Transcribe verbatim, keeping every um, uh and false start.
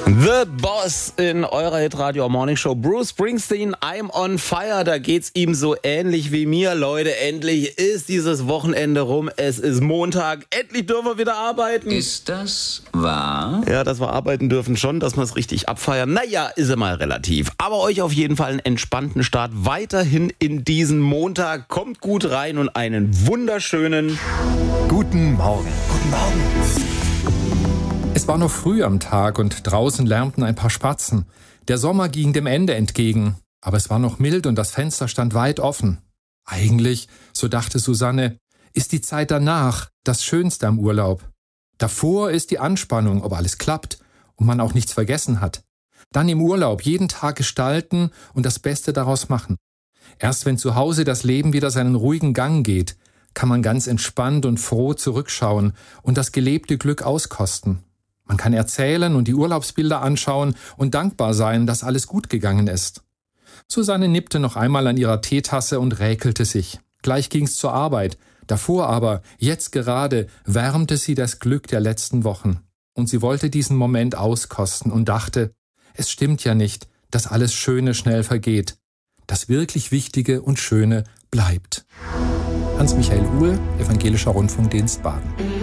The Boss in eurer Hitradio Morning Show. Bruce Springsteen, I'm on fire. Da geht's ihm so ähnlich wie mir. Leute, endlich ist dieses Wochenende rum. Es ist Montag. Endlich dürfen wir wieder arbeiten. Ist das wahr? Ja, dass wir arbeiten dürfen schon, dass wir es richtig abfeiern. Naja, ist immer relativ. Aber euch auf jeden Fall einen entspannten Start weiterhin in diesen Montag. Kommt gut rein und einen wunderschönen Guten Morgen. Guten Morgen. Es war noch früh am Tag und draußen lärmten ein paar Spatzen. Der Sommer ging dem Ende entgegen, aber es war noch mild und das Fenster stand weit offen. Eigentlich, so dachte Susanne, ist die Zeit danach das Schönste am Urlaub. Davor ist die Anspannung, ob alles klappt und man auch nichts vergessen hat. Dann im Urlaub jeden Tag gestalten und das Beste daraus machen. Erst wenn zu Hause das Leben wieder seinen ruhigen Gang geht, kann man ganz entspannt und froh zurückschauen und das gelebte Glück auskosten. Man kann erzählen und die Urlaubsbilder anschauen und dankbar sein, dass alles gut gegangen ist. Susanne nippte noch einmal an ihrer Teetasse und räkelte sich. Gleich ging's zur Arbeit. Davor aber, jetzt gerade, wärmte sie das Glück der letzten Wochen. Und sie wollte diesen Moment auskosten und dachte, es stimmt ja nicht, dass alles Schöne schnell vergeht. Das wirklich Wichtige und Schöne bleibt. Hans-Michael Uhl, Evangelischer Rundfunkdienst Baden.